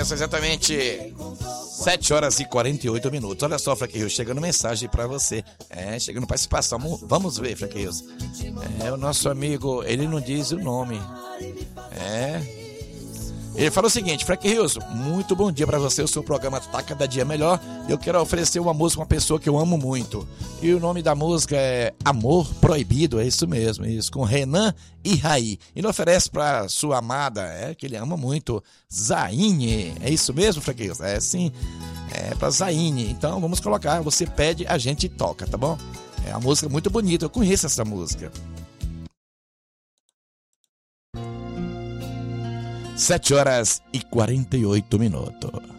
são exatamente 7 horas e 48 minutos. Olha só, Frank Rios, chegando mensagem pra você. Chegando participação. Vamos ver, Frank Rios. O nosso amigo, ele não diz o nome. Ele falou o seguinte: Frank Rios, muito bom dia pra você. O seu programa tá cada dia melhor. Eu quero oferecer uma música a uma pessoa que eu amo muito. E o nome da música é Amor Proibido. É isso mesmo, isso, com Renan e Raí. Ele oferece pra sua amada, que ele ama muito, Zaine. É isso mesmo, Frank Rios? Sim, pra Zaine. Então vamos colocar, você pede, a gente toca, tá bom? É uma música muito bonita, eu conheço essa música. 7 horas e 48 minutos.